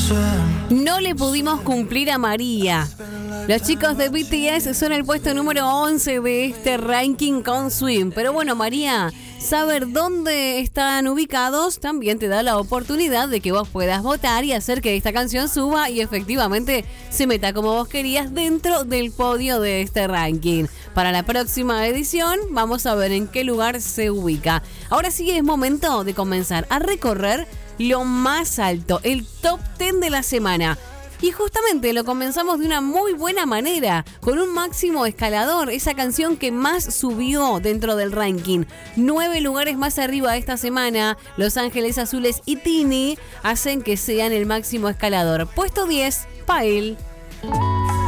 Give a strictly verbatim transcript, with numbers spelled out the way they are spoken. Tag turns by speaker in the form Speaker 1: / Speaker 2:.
Speaker 1: No le pudimos cumplir a María. Los chicos de B T S son el puesto número once de este ranking con Swim. Pero bueno, María, saber dónde están ubicados también te da la oportunidad de que vos puedas votar y hacer que esta canción suba y efectivamente se meta como vos querías dentro del podio de este ranking. Para la próxima edición vamos a ver en qué lugar se ubica. Ahora sí es momento de comenzar a recorrer lo más alto, el top diez de la semana. Y justamente lo comenzamos de una muy buena manera, con un máximo escalador, esa canción que más subió dentro del ranking. Nueve lugares más arriba esta semana, Los Ángeles Azules y Tini hacen que sean el máximo escalador. Puesto diez, Pael.